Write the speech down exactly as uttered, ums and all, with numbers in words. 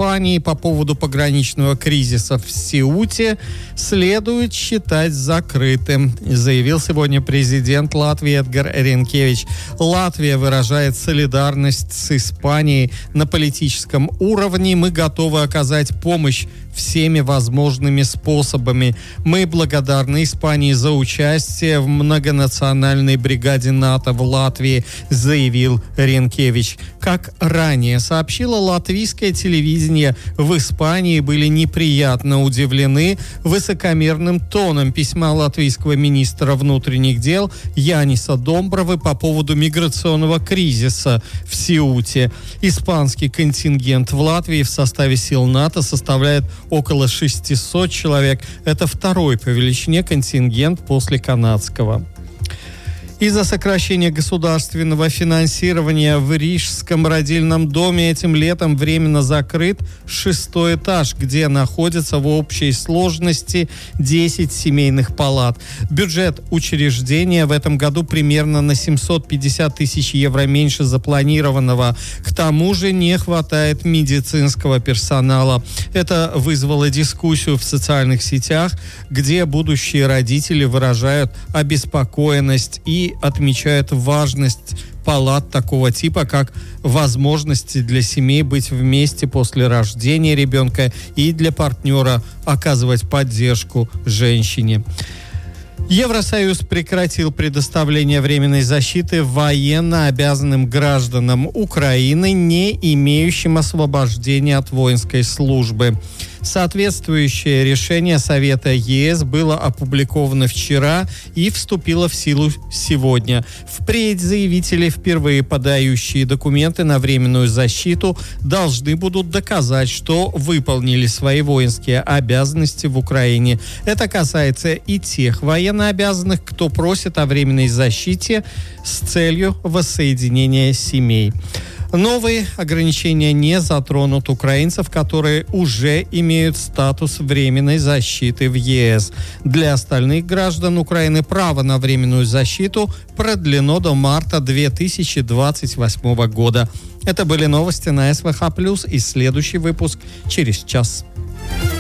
Испании по поводу пограничного кризиса в Сеуте следует считать закрытым, заявил сегодня президент Латвии Эдгар Ринкевич. Латвия выражает солидарность с Испанией на политическом уровне. Мы готовы оказать помощь всеми возможными способами. Мы благодарны Испании за участие в многонациональной бригаде НАТО в Латвии, заявил Ринкевич. Как ранее сообщило латвийское телевидение, в Испании были неприятно удивлены высокомерным тоном письма латвийского министра внутренних дел Яниса Домбровы по поводу миграционного кризиса в Сеуте. Испанский контингент в Латвии в составе сил НАТО составляет около шестисот человек. Это второй по величине контингент после канадского. Из-за сокращения государственного финансирования в Рижском родильном доме этим летом временно закрыт шестой этаж, где находится в общей сложности десять семейных палат. Бюджет учреждения в этом году примерно на семьсот пятьдесят тысяч евро меньше запланированного. К тому же не хватает медицинского персонала. Это вызвало дискуссию в социальных сетях, где будущие родители выражают обеспокоенность и отмечают важность палат такого типа, как возможности для семей быть вместе после рождения ребенка и для партнера оказывать поддержку женщине. Евросоюз прекратил предоставление временной защиты военно обязанным гражданам Украины, не имеющим освобождения от воинской службы. Соответствующее решение Совета ЕС было опубликовано вчера и вступило в силу сегодня. Впредь заявители, впервые подающие документы на временную защиту, должны будут доказать, что выполнили свои воинские обязанности в Украине. Это касается и тех военнообязанных, кто просит о временной защите с целью воссоединения семей. Новые ограничения не затронут украинцев, которые уже имеют статус временной защиты в ЕС. Для остальных граждан Украины право на временную защиту продлено до марта две тысячи двадцать восьмого года. Это были новости на СВХ плюс, и следующий выпуск через час.